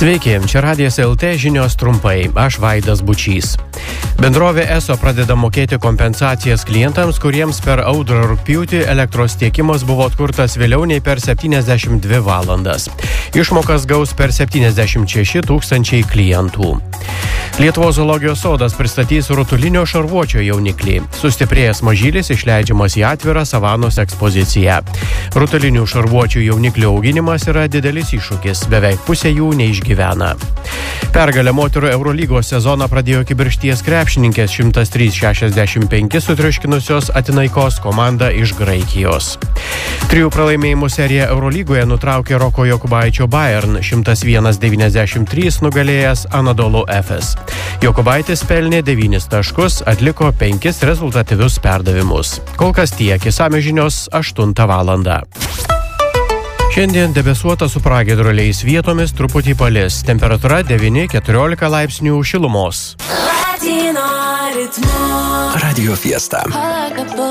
Sveiki, čia Radijas LT žinios trumpai, aš Vaidas Bučys. Bendrovė ESO pradeda mokėti kompensacijas klientams, kuriems per audrą rugpjūtį elektros tiekimas buvo atkurtas vėliau nei per 72 valandas. Išmokas gaus per 76 tūkstančiai klientų. Lietuvos zoologijos sodas pristatys rutulinio šarvuočio jauniklį. Sustiprėjęs mažylis išleidžiamas į atvirą savanos ekspoziciją. Rutulinių šarvuočių jauniklių auginimas yra didelis iššūkis, beveik pusė jų neišgyvena. Pergalę moterų Eurolygos sezoną pradėjo kibirkšties krepšininkės 103-65 sutriuškinusios Atinaikos komanda iš Graikijos. 3 pralaimėjimų seriją Eurolygoje nutraukė Roko Jokubaičio Bayern 101-93 nugalėjęs Anadolu Efes. Jokubaitis pelnė 9 taškus, atliko 5 rezultatyvius perdavimus. Kol kas tiek, išsamios žinios 8 valandą. Šiandien debesuota su pragiedruliais, vietomis truputį palis. Temperatūra 9-14 laipsnių šilumos. Radio Fiesta.